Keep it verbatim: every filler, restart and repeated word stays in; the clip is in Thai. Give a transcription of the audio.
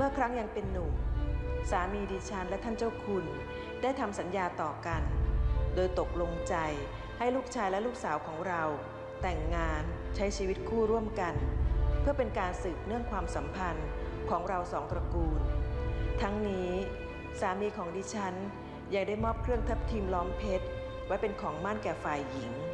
มื่อครั้งยังเป็นหนุ่มสามีดิฉันและท่านเจ้าคุณได้ทำสัญญาต่อกันโดยตกลงใจให้ลูกชายและลูกสาวของเราแต่งงานใช้ชีวิตคู่ร่วมกันเพื่อเป็นการสืบเนื่องความสัมพันธ์ของเราสองตระกูลทั้งนี้สามีของดิฉันยังได้มอบเครื่องทับทิมล้อมเพชรไว้เป็นของมั่นแก่ฝ่ายหญิง